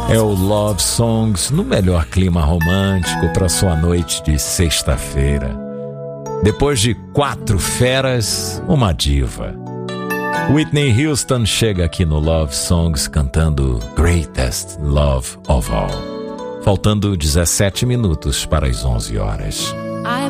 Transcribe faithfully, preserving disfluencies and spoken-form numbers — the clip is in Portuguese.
É o Love Songs no melhor clima romântico para sua noite de sexta-feira. Depois de quatro feras, uma diva. Whitney Houston chega aqui no Love Songs cantando Greatest Love of All. Faltando dezessete minutos para as onze horas.